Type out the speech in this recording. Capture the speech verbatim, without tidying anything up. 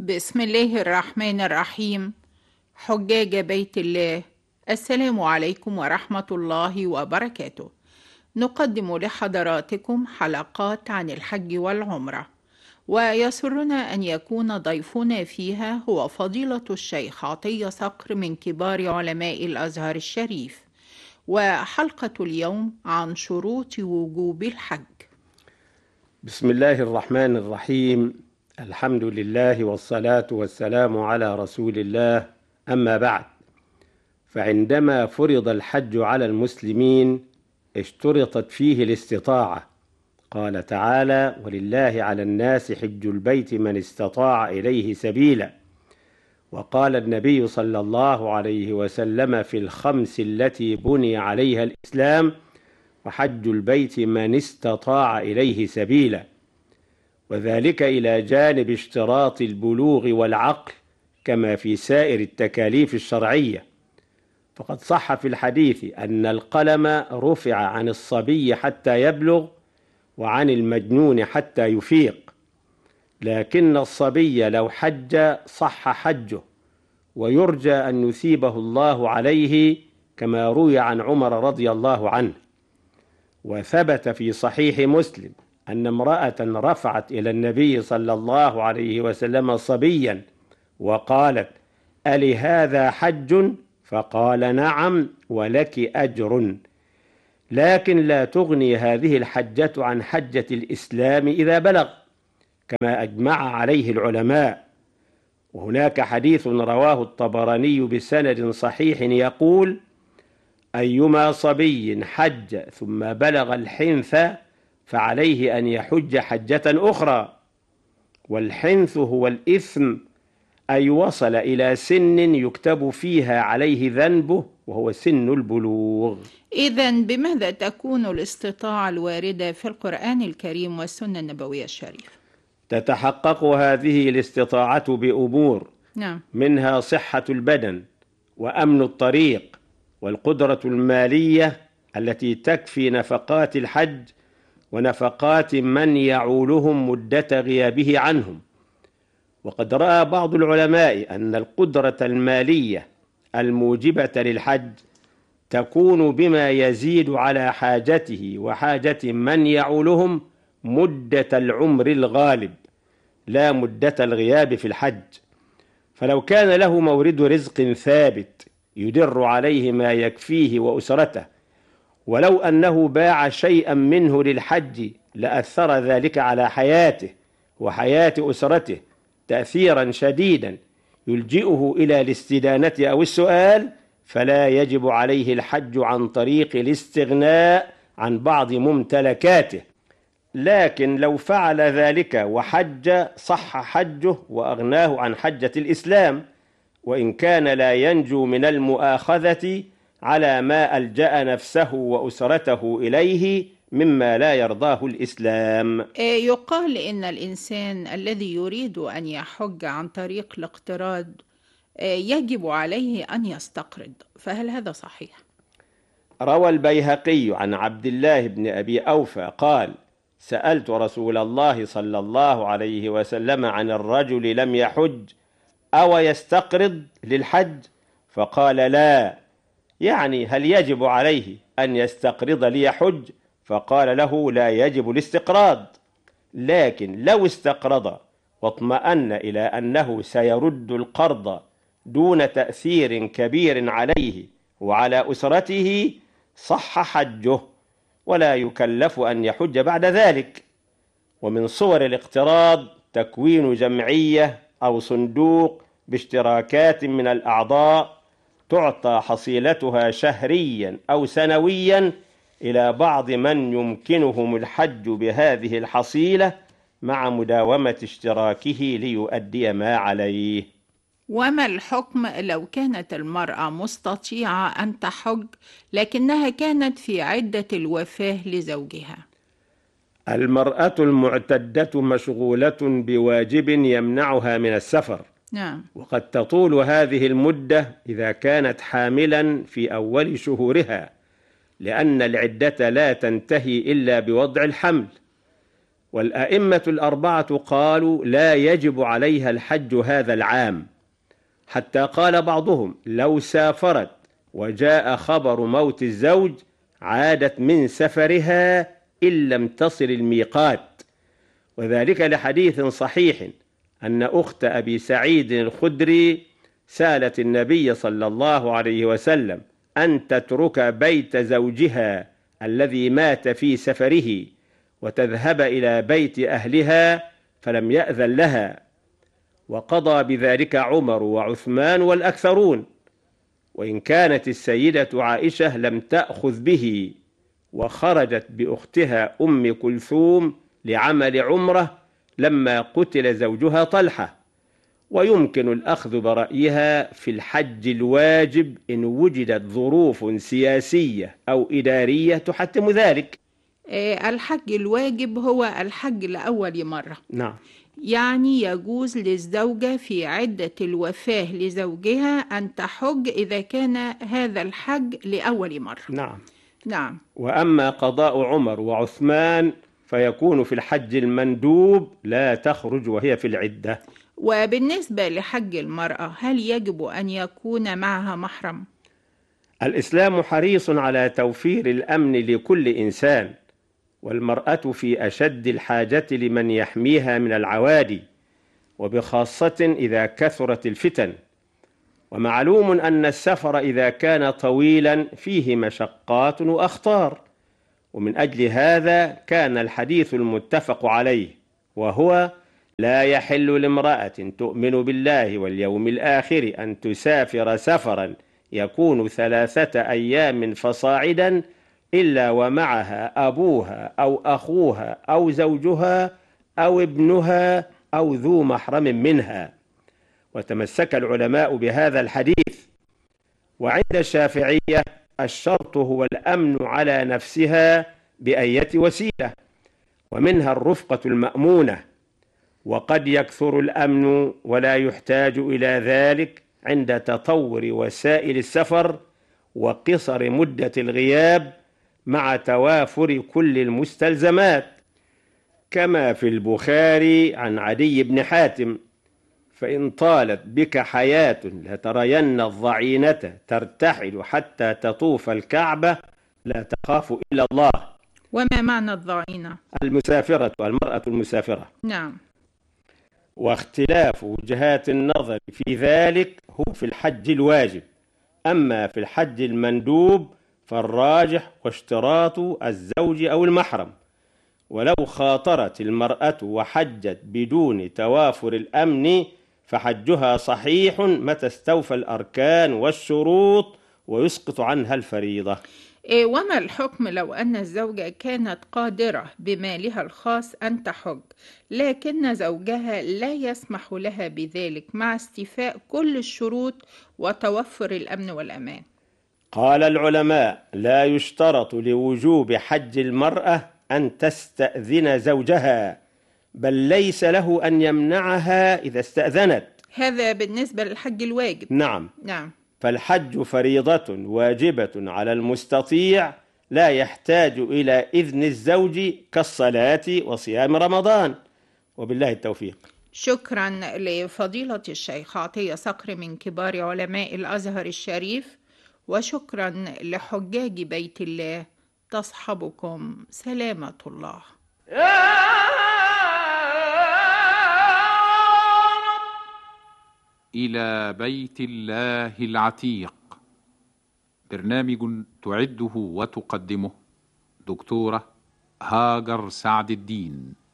بسم الله الرحمن الرحيم. حجاج بيت الله، السلام عليكم ورحمة الله وبركاته. نقدم لحضراتكم حلقات عن الحج والعمرة، ويسرنا أن يكون ضيفنا فيها هو فضيلة الشيخ عطية صقر من كبار علماء الأزهر الشريف. وحلقة اليوم عن شروط وجوب الحج. بسم الله الرحمن الرحيم. الحمد لله والصلاة والسلام على رسول الله، أما بعد، فعندما فرض الحج على المسلمين اشترطت فيه الاستطاعة. قال تعالى: ولله على الناس حج البيت من استطاع إليه سبيلا. وقال النبي صلى الله عليه وسلم في الخمس التي بني عليها الإسلام: وحج البيت من استطاع إليه سبيلا، وذلك إلى جانب اشتراط البلوغ والعقل كما في سائر التكاليف الشرعية. فقد صح في الحديث أن القلم رفع عن الصبي حتى يبلغ، وعن المجنون حتى يفيق، لكن الصبي لو حج صح حجه، ويرجى أن يثيبه الله عليه كما روي عن عمر رضي الله عنه. وثبت في صحيح مسلم أن امرأة رفعت إلى النبي صلى الله عليه وسلم صبيا وقالت: ألهذا حج؟ فقال: نعم، ولك أجر، لكن لا تغني هذه الحجة عن حجة الإسلام إذا بلغ، كما أجمع عليه العلماء. وهناك حديث رواه الطبراني بسند صحيح يقول: أيما صبي حج ثم بلغ الحنث فعليه أن يحج حجة أخرى. والحنث هو الإثم، أي وصل إلى سن يكتب فيها عليه ذنبه، وهو سن البلوغ. إذن بماذا تكون الاستطاعة الواردة في القرآن الكريم والسنة النبوية الشريفة؟ تتحقق هذه الاستطاعة بأمور، نعم. منها صحة البدن، وأمن الطريق، والقدرة المالية التي تكفي نفقات الحج ونفقات من يعولهم مدة غيابه عنهم. وقد رأى بعض العلماء أن القدرة المالية الموجبة للحج تكون بما يزيد على حاجته وحاجة من يعولهم مدة العمر الغالب، لا مدة الغياب في الحج. فلو كان له مورد رزق ثابت يدر عليه ما يكفيه وأسرته، ولو أنه باع شيئا منه للحج لأثر ذلك على حياته وحياة أسرته تأثيرا شديدا يلجئه إلى الاستدانة أو السؤال، فلا يجب عليه الحج عن طريق الاستغناء عن بعض ممتلكاته. لكن لو فعل ذلك وحج صح حجه وأغناه عن حجة الإسلام، وإن كان لا ينجو من المؤاخذة على ما ألجأ نفسه وأسرته إليه مما لا يرضاه الإسلام. يقال إن الإنسان الذي يريد أن يحج عن طريق الاقتراض يجب عليه أن يستقرض، فهل هذا صحيح؟ روى البيهقي عن عبد الله بن أبي أوفى قال: سألت رسول الله صلى الله عليه وسلم عن الرجل لم يحج أو يستقرض للحج؟ فقال: لا، يعني هل يجب عليه أن يستقرض ليحج؟ فقال له: لا يجب الاستقراض، لكن لو استقرض واطمأن إلى أنه سيرد القرض دون تأثير كبير عليه وعلى أسرته صح حجه، ولا يكلف أن يحج بعد ذلك. ومن صور الاقتراض تكوين جمعية أو صندوق باشتراكات من الأعضاء تعطى حصيلتها شهريا أو سنويا إلى بعض من يمكنهم الحج بهذه الحصيلة مع مداومة اشتراكه ليؤدي ما عليه. وما الحكم لو كانت المرأة مستطيعة أن تحج لكنها كانت في عدة الوفاة لزوجها؟ المرأة المعتدة مشغولة بواجب يمنعها من السفر، نعم. وقد تطول هذه المدة إذا كانت حاملا في أول شهورها، لأن العدة لا تنتهي إلا بوضع الحمل. والأئمة الأربعة قالوا لا يجب عليها الحج هذا العام، حتى قال بعضهم لو سافرت وجاء خبر موت الزوج عادت من سفرها إن لم تصل الميقات، وذلك لحديث صحيح أن أخت أبي سعيد الخدري سألت النبي صلى الله عليه وسلم أن تترك بيت زوجها الذي مات في سفره وتذهب إلى بيت أهلها، فلم يأذن لها، وقضى بذلك عمر وعثمان والأكثرون، وإن كانت السيدة عائشة لم تأخذ به، وخرجت بأختها أم كلثوم لعمل عمرة لما قتل زوجها طلحة، ويمكن الأخذ برأيها في الحج الواجب إن وجدت ظروف سياسية أو إدارية تحتم ذلك. الحج الواجب هو الحج لأول مرة. نعم. يعني يجوز للزوجة في عدة الوفاة لزوجها أن تحج إذا كان هذا الحج لأول مرة. نعم. نعم. وأما قضاء عمر وعثمان فيكون في الحج المندوب، لا تخرج وهي في العدة. وبالنسبة لحج المرأة هل يجب أن يكون معها محرم؟ الإسلام حريص على توفير الأمن لكل إنسان، والمرأة في أشد الحاجة لمن يحميها من العوادي، وبخاصة إذا كثرت الفتن. ومعلوم أن السفر إذا كان طويلا فيه مشقات وأخطار، ومن أجل هذا كان الحديث المتفق عليه، وهو لا يحل لامرأة تؤمن بالله واليوم الآخر أن تسافر سفرا يكون ثلاثة أيام فصاعدا إلا ومعها أبوها أو أخوها أو زوجها أو ابنها أو ذو محرم منها. وتمسك العلماء بهذا الحديث. وعند الشافعية الشرط هو الأمن على نفسها بأية وسيلة، ومنها الرفقة المأمونة، وقد يكثر الأمن ولا يحتاج إلى ذلك عند تطور وسائل السفر وقصر مدة الغياب مع توافر كل المستلزمات، كما في البخاري عن عدي بن حاتم: فإن طالت بك حياة لترين الضعينة ترتحل حتى تطوف الكعبة لا تخاف إلا الله. وما معنى الضعينة؟ المسافرة، المرأة المسافرة. نعم. واختلاف وجهات النظر في ذلك هو في الحج الواجب، أما في الحج المندوب فالراجح واشتراط الزوج أو المحرم. ولو خاطرت المرأة وحجت بدون توافر الأمن فحجها صحيح متى استوفى الأركان والشروط ويسقط عنها الفريضة. وما الحكم لو أن الزوجة كانت قادرة بمالها الخاص أن تحج، لكن زوجها لا يسمح لها بذلك مع استيفاء كل الشروط وتوفر الأمن والأمان؟ قال العلماء: لا يشترط لوجوب حج المرأة أن تستأذن زوجها، بل ليس له أن يمنعها إذا استأذنت. هذا بالنسبة للحج الواجب. نعم. نعم. فالحج فريضة واجبة على المستطيع لا يحتاج إلى إذن الزوج كالصلاة وصيام رمضان، وبالله التوفيق. شكرا لفضيلة الشيخ عطية صقر من كبار علماء الأزهر الشريف، وشكرا لحجاج بيت الله، تصحبكم سلامة الله. إلى بيت الله العتيق، برنامج تعده وتقدمه دكتورة هاجر سعد الدين.